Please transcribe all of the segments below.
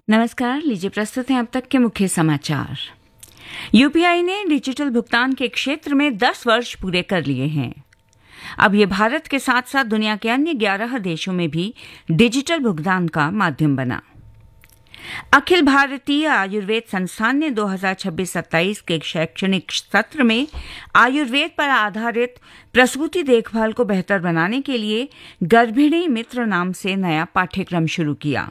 नमस्कार, लीजिए प्रस्तुत हैं अब तक के मुख्य समाचार। यूपीआई ने डिजिटल भुगतान के क्षेत्र में 10 वर्ष पूरे कर लिए हैं। अब ये भारत के साथ साथ दुनिया के अन्य 11 देशों में भी डिजिटल भुगतान का माध्यम बना। अखिल भारतीय आयुर्वेद संस्थान ने 2026-27 के शैक्षणिक सत्र में आयुर्वेद पर आधारित प्रसूति देखभाल को बेहतर बनाने के लिए गर्भिणी मित्र नाम से नया पाठ्यक्रम शुरू किया।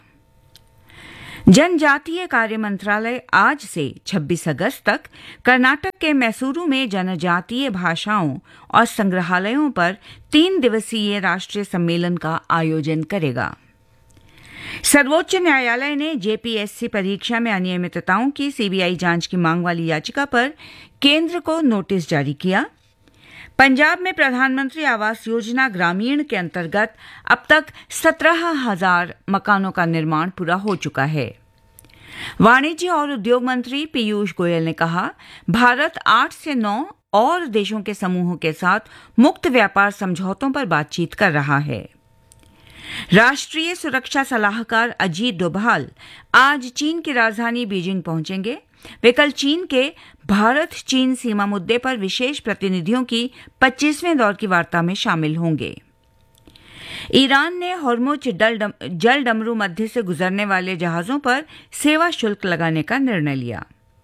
जनजातीय कार्य मंत्रालय आज से 26 अगस्त तक कर्नाटक के मैसूरू में जनजातीय भाषाओं और संग्रहालयों पर 3 दिवसीय राष्ट्रीय सम्मेलन का आयोजन करेगा। सर्वोच्च न्यायालय ने जेपीएससी परीक्षा में अनियमितताओं की सीबीआई जांच की मांग वाली याचिका पर केंद्र को नोटिस जारी किया। पंजाब में प्रधानमंत्री आवास योजना ग्रामीण के अंतर्गत अब तक 17,000 मकानों का निर्माण पूरा हो चुका है। वाणिज्य और उद्योग मंत्री पीयूष गोयल ने कहा, भारत 8 से 9 और देशों के समूहों के साथ मुक्त व्यापार समझौतों पर बातचीत कर रहा है। राष्ट्रीय सुरक्षा सलाहकार अजीत डोभाल आज चीन की राजधानी बीजिंग पहुंचेंगे। वे कल चीन के भारत चीन सीमा मुद्दे पर विशेष प्रतिनिधियों की 25वें दौर की वार्ता में शामिल होंगे। ईरान ने हॉर्मुज जल डमरू मध्य से गुजरने वाले जहाजों पर सेवा शुल्क लगाने का निर्णय लिया।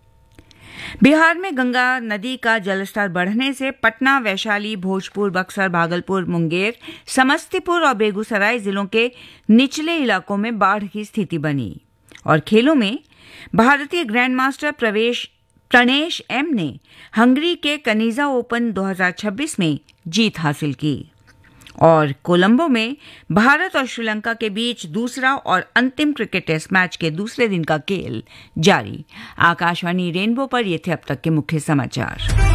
बिहार में गंगा नदी का जलस्तर बढ़ने से पटना, वैशाली, भोजपुर, बक्सर, भागलपुर, मुंगेर, समस्तीपुर और बेगूसराय जिलों के निचले इलाकों में बाढ़ की स्थिति बनी। और खेलों में भारतीय ग्रैंडमास्टर प्रणेश एम ने हंगरी के कनीजा ओपन 2026 में जीत हासिल की। और कोलंबो में भारत और श्रीलंका के बीच दूसरा और अंतिम क्रिकेट टेस्ट मैच के दूसरे दिन का खेल जारी। आकाशवाणी रेनबो पर ये थे अब तक के मुख्य समाचार।